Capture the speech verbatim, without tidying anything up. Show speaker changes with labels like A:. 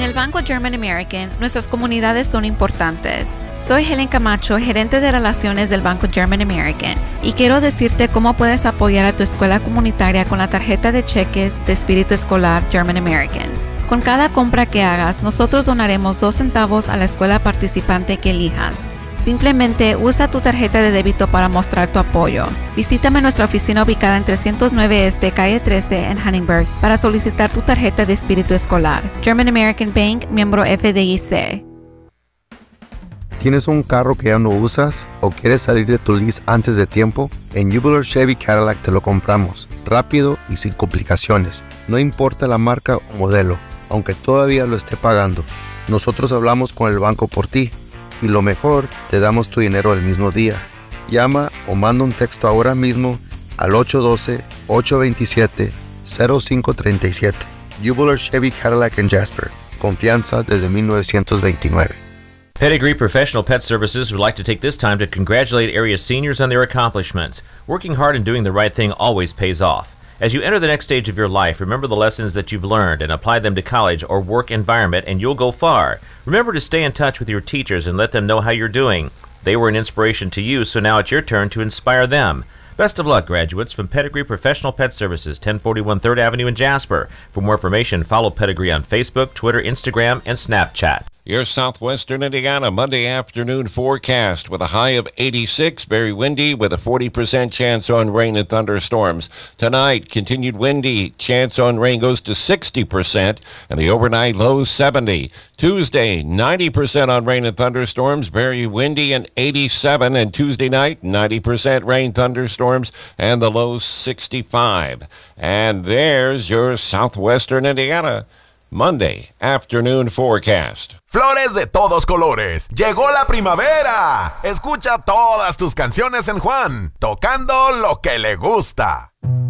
A: el Banco German American, nuestras comunidades son importantes. Soy Helen Camacho, gerente de relaciones del Banco German American, y quiero decirte cómo puedes apoyar a tu escuela comunitaria con la tarjeta de cheques de Espíritu Escolar German American. Con cada compra que hagas, nosotros donaremos dos centavos a la escuela participante que elijas. Simplemente usa tu tarjeta de débito para mostrar tu apoyo. Visítame en nuestra oficina ubicada en trescientos nueve Este, calle trece en Huntingburg para solicitar tu tarjeta de Espíritu Escolar. German American Bank, miembro F D I C.
B: ¿Tienes un carro que ya no usas o quieres salir de tu lease antes de tiempo? En Jubiler Chevy Cadillac te lo compramos, rápido y sin complicaciones. No importa la marca o modelo, aunque todavía lo esté pagando. Nosotros hablamos con el banco por ti. Y lo mejor, te damos tu dinero el mismo día. Llama o manda un texto ahora mismo al ocho uno dos, ocho dos siete, cero cinco tres siete. Jubiler Chevy Cadillac en Jasper. Confianza desde mil novecientos veintinueve.
C: Pedigree Professional Pet Services would like to take this time to congratulate area seniors on their accomplishments. Working hard and doing the right thing always pays off. As you enter the next stage of your life, remember the lessons that you've learned and apply them to college or work environment, and you'll go far. Remember to stay in touch with your teachers and let them know how you're doing. They were an inspiration to you, so now it's your turn to inspire them. Best of luck, graduates, from Pedigree Professional Pet Services, ten forty-one third Avenue in Jasper. For more information, follow Pedigree on Facebook, Twitter, Instagram, and Snapchat.
D: Your southwestern Indiana Monday afternoon forecast with a high of eighty-six, very windy with a forty percent chance on rain and thunderstorms. Tonight, continued windy, chance on rain goes to sixty percent, and the overnight low seventy. Tuesday, ninety percent on rain and thunderstorms, very windy and eighty-seven, and Tuesday night, ninety percent rain, thunderstorms, and the low sixty-five. And there's your southwestern Indiana Monday afternoon forecast.
E: Flores de todos colores. Llegó la primavera. Escucha todas tus canciones en Juan, tocando lo que le gusta.